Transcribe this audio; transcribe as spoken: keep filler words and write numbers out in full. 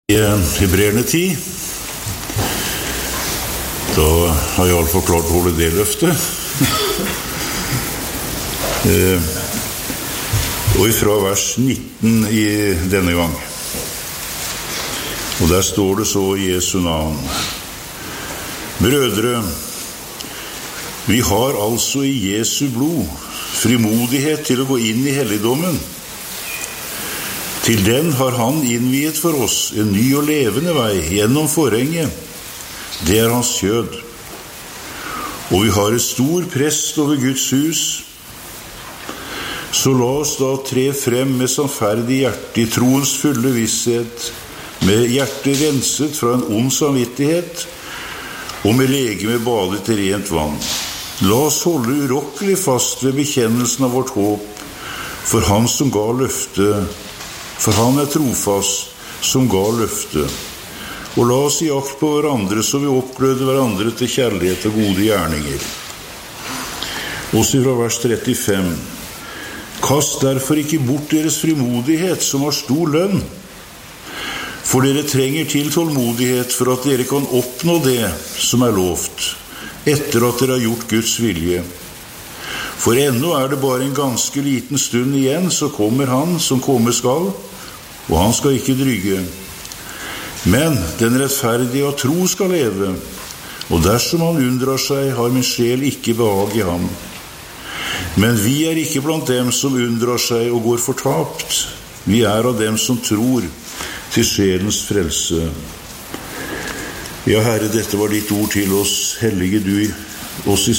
I Hebreerne ti, da har jeg alt forklart å holde det løftet. eh, og ifra vers nitten i denne gang. Og der står det så i Jesu navn: Brødre, vi har altså i Jesu blod frimodighet til å gå inn i helligdommen. Til den har han innviet for oss en ny og levende vei gjennom forhenget. Det er hans kjød. Og vi har et stor prest over Guds hus. Så la oss da tre frem med sannferdig hjerte i troens fulle visshet, med hjertet renset fra en ond samvittighet, og med legeme badet i rent vann. La oss holde urokkelig fast ved bekjennelsen av vårt håp, for han som ga løftet, for han er trofast som ga løftet. Og la oss i akt på hverandre, så vi oppgløder hverandre til kjærlighet og gode gjerninger. Også fra vers trettifem. Kast derfor ikke bort deres frimodighet, som har stor lønn. For dere trenger til tålmodighet for at dere kan oppnå det som er lovt, etter at dere har gjort Guds vilje. For ennå er det bare en ganske liten stund igjen, så kommer han som komme skal, og han skal ikke drygge. Men den rettferdige av tro skal leve, og dersom han unndrar seg, har min sjel ikke behag i ham. Men vi er ikke blant dem som unndrar seg og går fortapt. Vi er av dem som tror til sjelens frelse. Ja, Herre, dette var ditt ord til oss. Hellige du oss i